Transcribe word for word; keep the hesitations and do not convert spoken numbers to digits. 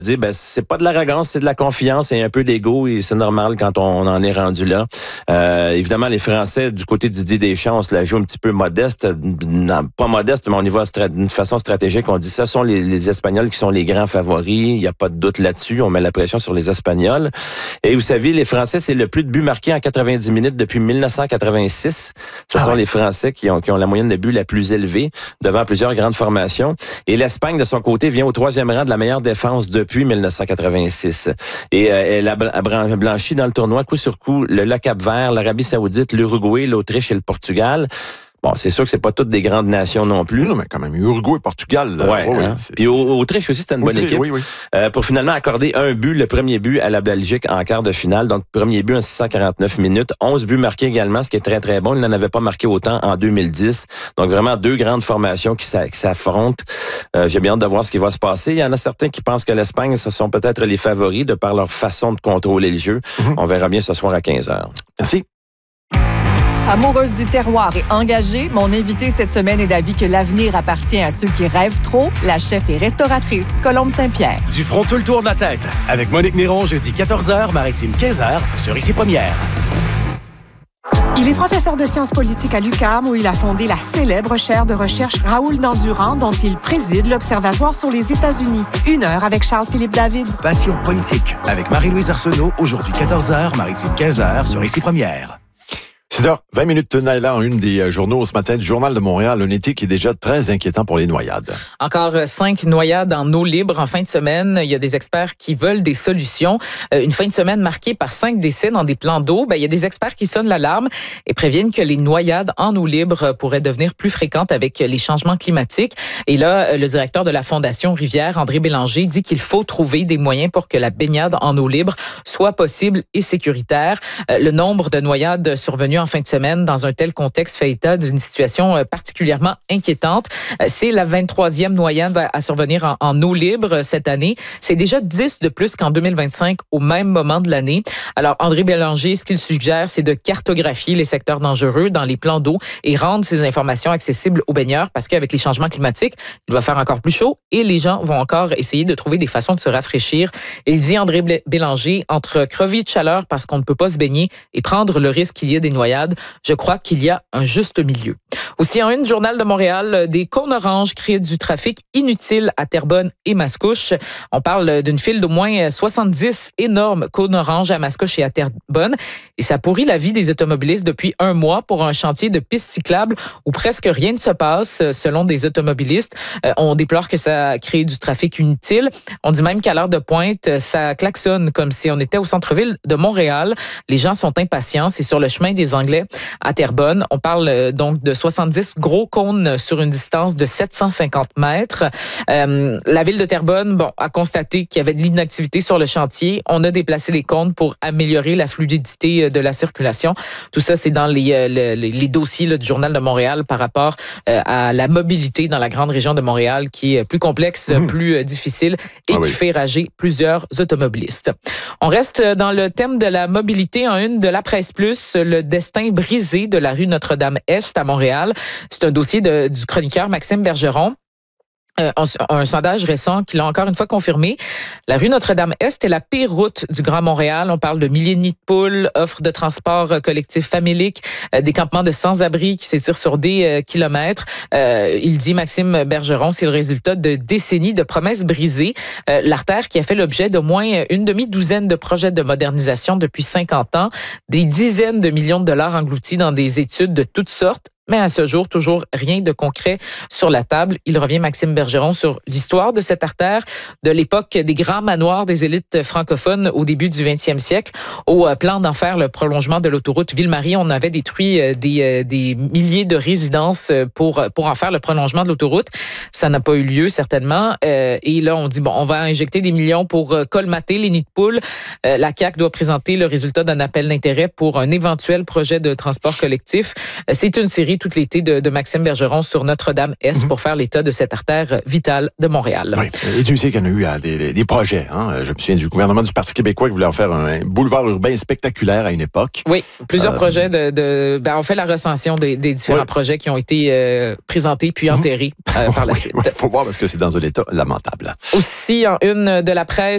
dire, ben, c'est pas de l'arrogance, c'est de la confiance et un peu d'ego, et c'est normal quand on en est rendu là. Euh, évidemment, les Français, du côté de Didier Deschamps, on se la joue un petit peu modeste. Non, pas modeste, mais on y va d'une façon stratégique. On dit, ce sont les, les Espagnols qui sont les grands favoris. Il n'y a pas de doute là-dessus. On met la pression sur les Espagnols. Et vous savez, les Français, c'est le plus de buts marqués en quatre-vingt-dix minutes depuis mille neuf cent quatre-vingt-six. Ce ah sont ouais. les Français qui ont, qui ont la moyenne de buts la plus élevée devant plusieurs grandes formations. Et l'Espagne, de son côté, vient au troisième rang de la meilleure défense depuis depuis mille neuf cent quatre-vingt-six. Et euh, elle a blanchi dans le tournoi coup sur coup le, le Cap-Vert, l'Arabie Saoudite, l'Uruguay, l'Autriche et le Portugal. Bon, c'est sûr que c'est pas toutes des grandes nations non plus. Non, mais quand même, Uruguay et Portugal. Là, ouais, oh, hein? oui, puis Autriche aussi, c'était une bonne équipe. Oui, oui. Euh, pour finalement accorder un but, le premier but à la Belgique en quart de finale. Donc, premier but en six cent quarante-neuf minutes. onze buts marqués également, ce qui est très, très bon. Il n'en avait pas marqué autant en deux mille dix. Donc, vraiment deux grandes formations qui s'affrontent. Euh, j'ai bien hâte de voir ce qui va se passer. Il y en a certains qui pensent que l'Espagne, ce sont peut-être les favoris de par leur façon de contrôler le jeu. Mm-hmm. On verra bien ce soir à quinze heures. Merci. Amoureuse du terroir et engagée, mon invité cette semaine est d'avis que l'avenir appartient à ceux qui rêvent trop. La chef et restauratrice Colombe Saint-Pierre. Du front tout le tour de la tête. Avec Monique Néron, jeudi quatorze heures, Maritime quinze heures, sur Ici Première. Il est professeur de sciences politiques à l'U Q A M où il a fondé la célèbre chaire de recherche Raoul Dandurand dont il préside l'Observatoire sur les États-Unis. Une heure avec Charles-Philippe David. Passion politique avec Marie-Louise Arsenault, aujourd'hui quatorze heures, Maritime quinze heures, sur Ici Première. six heures vingt minutes, Naïla, en une des journaux ce matin du Journal de Montréal, un été qui est déjà très inquiétant pour les noyades. Encore cinq noyades en eau libre en fin de semaine. Il y a des experts qui veulent des solutions. Une fin de semaine marquée par cinq décès dans des plans d'eau. Ben, il y a des experts qui sonnent l'alarme et préviennent que les noyades en eau libre pourraient devenir plus fréquentes avec les changements climatiques. Et là, le directeur de la Fondation Rivière, André Bélanger, dit qu'il faut trouver des moyens pour que la baignade en eau libre soit possible et sécuritaire. Le nombre de noyades survenues en fin de semaine dans un tel contexte fait état d'une situation particulièrement inquiétante. C'est la vingt-troisième noyade à survenir en, en eau libre cette année. C'est déjà dix de plus qu'en deux mille vingt-cinq au même moment de l'année. Alors, André Bélanger, ce qu'il suggère, c'est de cartographier les secteurs dangereux dans les plans d'eau et rendre ces informations accessibles aux baigneurs parce qu'avec les changements climatiques, il va faire encore plus chaud et les gens vont encore essayer de trouver des façons de se rafraîchir. Il dit, André Bélanger, entre crever de chaleur parce qu'on ne peut pas se baigner et prendre le risque qu'il y ait des noyades, je crois qu'il y a un juste milieu. Aussi, en une, Journal de Montréal, des cônes oranges créent du trafic inutile à Terrebonne et Mascouche. On parle d'une file d'au moins soixante-dix énormes cônes oranges à Mascouche et à Terrebonne. Et ça pourrit la vie des automobilistes depuis un mois pour un chantier de pistes cyclables où presque rien ne se passe, selon des automobilistes. Euh, on déplore que ça crée du trafic inutile. On dit même qu'à l'heure de pointe, ça klaxonne comme si on était au centre-ville de Montréal. Les gens sont impatients. C'est sur le chemin des Anglais à Terrebonne. On parle donc de soixante-dix gros cônes sur une distance de sept cent cinquante mètres. Euh, la ville de Terrebonne, bon, a constaté qu'il y avait de l'inactivité sur le chantier. On a déplacé les cônes pour améliorer la fluidité de la circulation. Tout ça, c'est dans les, les, les dossiers là, du Journal de Montréal par rapport euh, à la mobilité dans la grande région de Montréal qui est plus complexe, mmh. plus euh, difficile et ah oui. qui fait rager plusieurs automobilistes. On reste dans le thème de la mobilité en une de la Presse Plus, le destin brisé de la rue Notre-Dame-Est à Montréal. C'est un dossier de, du chroniqueur Maxime Bergeron. Euh, un, un sondage récent qui l'a encore une fois confirmé. La rue Notre-Dame-Est est la pire route du Grand Montréal. On parle de milliers de nids de poules, offres de transport collectif familique, euh, des campements de sans-abri qui s'étirent sur des euh, kilomètres. Euh, il dit, Maxime Bergeron, c'est le résultat de décennies de promesses brisées. Euh, l'artère qui a fait l'objet d'au moins une demi-douzaine de projets de modernisation depuis cinquante ans, des dizaines de millions de dollars engloutis dans des études de toutes sortes. Mais à ce jour, toujours rien de concret sur la table. Il revient, Maxime Bergeron, sur l'histoire de cette artère, de l'époque des grands manoirs des élites francophones au début du vingtième siècle, au plan d'en faire le prolongement de l'autoroute Ville-Marie. On avait détruit des, des milliers de résidences pour, pour en faire le prolongement de l'autoroute. Ça n'a pas eu lieu, certainement. Et là, on dit, bon, on va injecter des millions pour colmater les nids de poules. La C A Q doit présenter le résultat d'un appel d'intérêt pour un éventuel projet de transport collectif. C'est une série tout l'été de, de Maxime Bergeron sur Notre-Dame-Est mm-hmm. pour faire l'état de cette artère vitale de Montréal. Oui. Et tu sais qu'il y en a eu hein, des, des projets. Hein. Je me souviens du gouvernement du Parti québécois qui voulait en faire un boulevard urbain spectaculaire à une époque. Oui, plusieurs euh... projets. de, de ben, on fait la recension des, des différents oui. projets qui ont été euh, présentés puis enterrés mm-hmm. euh, par la oui, suite. Il faut voir parce que c'est dans un état lamentable. Aussi, en une de la presse,